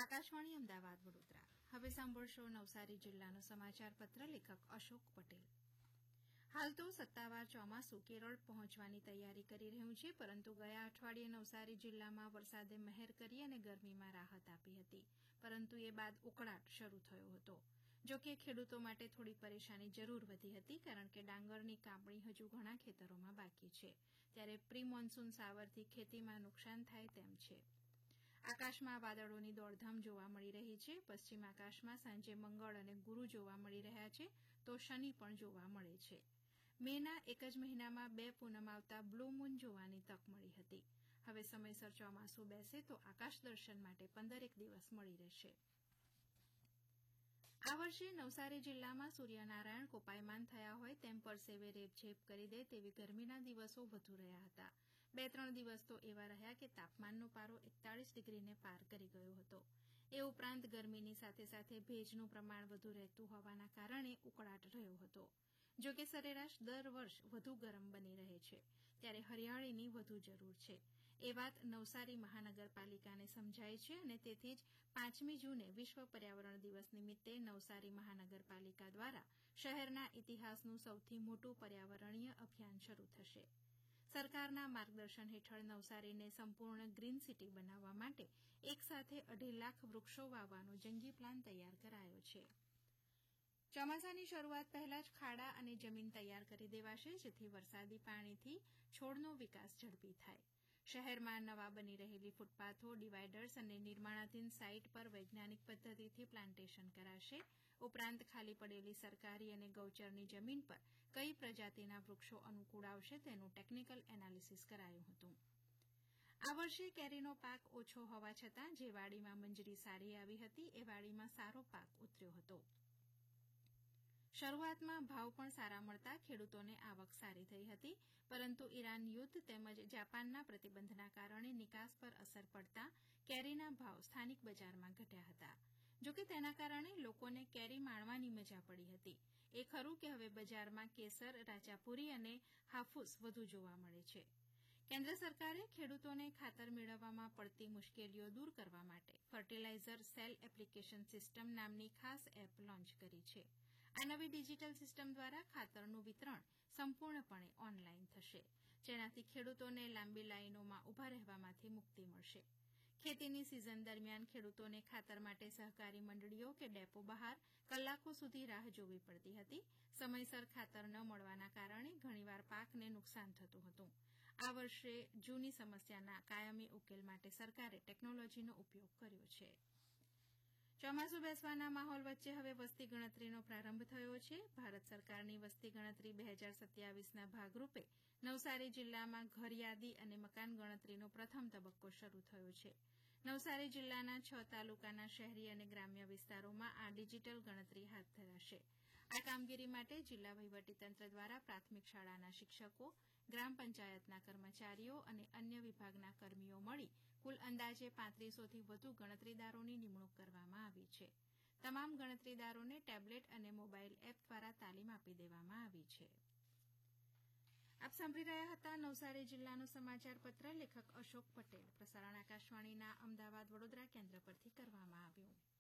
આકાશવાણી અમદાવાદ વડોદરા. હવે સાંભળશો નવસારી જિલ્લાનો સમાચાર પત્ર. લેખક અશોક પટેલ. હાલ તો સત્તાવાર ચોમાસું કેરળ પહોંચવાની તૈયારી કરી રહ્યું છે, પરંતુ ગયા અઠવાડિયે નવસારી જિલ્લામાં વરસાદે મહેર કરી અને ગરમીમાં રાહત આપી હતી, પરંતુ એ બાદ ઉકળાટ શરૂ થયો હતો. જો કે ખેડૂતો માટે થોડી પરેશાની જરૂર વધી હતી, કારણ કે ડાંગરની કાપણી હજુ ઘણા ખેતરોમાં બાકી છે, ત્યારે પ્રી મોન્સૂન સાવરથી ખેતીમાં નુકસાન થાય તેમ છે. આકાશમાં વાદળોની દોડધામ જોવા મળી રહી છે. પશ્ચિમ આકાશમાં સાંજે મંગળ અને ગુરુ જોવા મળી રહ્યા છે, તો શનિ પણ જોવા મળે છે. મેના એક જ મહિનામાં 2 પૂનમ આવતા બ્લુ મૂન જોવાની તક મળી હતી. હવે સમયસર ચોમાસું બેસે તો આકાશ દર્શન માટે 15 દિવસ મળી રહેશે. આ વર્ષે નવસારી જિલ્લામાં સૂર્યનારાયણ કોપાયમાન થયા હોય તેમ પરસેવે રેબઝેબ કરી દે તેવી ગરમીના દિવસો વધુ રહ્યા હતા. 2-3 દિવસ તો એવા રહ્યા કે તાપમાનનો પારો 41 ડિગ્રીને પાર કરી ગયો હતો. એ ઉપરાંત ગરમીની સાથે સાથે ભેજનું પ્રમાણ વધુ રહેતું હોવાના કારણે ઉકળાટ રહ્યો હતો. જો કે સરેરાશ દર વર્ષ વધુ ગરમ બની રહે છે, ત્યારે હરિયાળીની વધુ જરૂર છે. એ વાત નવસારી મહાનગરપાલિકાને સમજાય છે અને તેથી જ 5મી જૂને વિશ્વ પર્યાવરણ દિવસ નિમિત્તે નવસારી મહાનગરપાલિકા દ્વારા શહેરના ઇતિહાસનું સૌથી મોટું પર્યાવરણીય અભિયાન શરૂ થશે. સરકારના માર્ગદર્શન હેઠળ નવસારીને સંપૂર્ણ ગ્રીન સિટી બનાવવા માટે એકસાથે 2.5 લાખ વૃક્ષો વાવવાનો જંગી પ્લાન તૈયાર કરાયો છે. ચોમાસાની શરૂઆત પહેલા જ ખાડા અને જમીન તૈયાર કરી દેવાશે, જેથી વરસાદી પાણીથી છોડનો વિકાસ ઝડપી થાય. શહેરમાં નવા બની રહેલી ફૂટપાથો, ડિવાઇડર્સ અને નિર્માણાધીન સાઇટ પર વૈજ્ઞાનિક પદ્ધતિથી પ્લાન્ટેશન કરાશે. ઉપરાંત ખાલી પડેલી સરકારી અને ગૌચરની જમીન પર કઈ પ્રજાતિના વૃક્ષો અનુકૂળ આવશે તેનું ટેકનિકલ એનાલિસિસ કરાયું હતું. આ વર્ષે કેરીનો પાક ઓછો હોવા છતાં જે વાડીમાં મંજરી સારી આવી હતી, એ વાડીમાં સારો પાક ઉતર્યો હતો. શરૂઆતમાં ભાવ પણ સારા મળતા ખેડૂતોને આવક સારી થઈ હતી, પરંતુ ઈરાન યુદ્ધ તેમજ જાપાનના પ્રતિબંધના કારણે નિકાસ પર અસર પડતા કેરીના ભાવ સ્થાનિક બજારમાં ઘટ્યા હતા. જોકે તેના કારણે લોકોને કેરી માણવાની મજા પડી હતી. એ ખરું કે હવે બજારમાં કેસર, રાજાપુરી અને હાફૂસ વધુ જોવા મળે છે. કેન્દ્ર સરકારે ખેડૂતોને ખાતર મેળવવામાં પડતી મુશ્કેલીઓ દૂર કરવા માટે ફર્ટિલાઇઝર સેલ એપ્લિકેશન સિસ્ટમ નામની ખાસ એપ લોન્ચ કરી છે. આ નવી ડિજીટલ સિસ્ટમ દ્વારા ખાતરનું વિતરણ સંપૂર્ણપણે ઓનલાઇન થશે, જેનાથી ખેડૂતોને લાંબી લાઇનોમાં ઉભા રહેવામાંથી મુક્તિ મળશે. ખેતીની સિઝન દરમિયાન ખેડૂતોને ખાતર માટે સહકારી મંડળીઓ કે ડેપો બહાર કલાકો સુધી રાહ જોવી પડતી હતી. સમયસર ખાતર ન મળવાના કારણે ઘણીવાર પાકને નુકસાન થતું હતું. આ વર્ષે જૂની સમસ્યાના કાયમી ઉકેલ માટે સરકારે ટેકનોલોજીનો ઉપયોગ કર્યો છે. ચોમાસું બેસવાના માહોલ વચ્ચે હવે વસ્તી ગણતરીનો પ્રારંભ થયો છે. ભારત સરકારની વસ્તી ગણતરી 2027ના ભાગરૂપે નવસારી જિલ્લામાં ઘર યાદી અને મકાન ગણતરીનો પ્રથમ તબક્કો શરૂ થયો છે. નવસારી જિલ્લાના 6 તાલુકાના શહેરી અને ગ્રામ્ય વિસ્તારોમાં આ ડિજીટલ ગણતરી હાથ ધરાશે. આ કામગીરી માટે જિલ્લા વહીવટીતંત્ર દ્વારા પ્રાથમિક શાળાના શિક્ષકો, ગ્રામ પંચાયતના કર્મચારીઓ અને અન્ય વિભાગના કર્મીઓ મળી કુલ અંદાજે 3500થી વધુ ગણતરીદારોની નિમણૂક કરવામાં આવી છે. તમામ ગણતરીદારોને ટેબ્લેટ અને મોબાઇલ એપ દ્વારા તાલીમ આપી દેવામાં આવી છે. આપ સાંભળી રહ્યા હતા નવસારી જિલ્લાનો સમાચાર પત્ર. લેખક અશોક પટેલ. પ્રસારણ આકાશવાણીના અમદાવાદ વડોદરા કેન્દ્ર પરથી કરવામાં આવ્યું.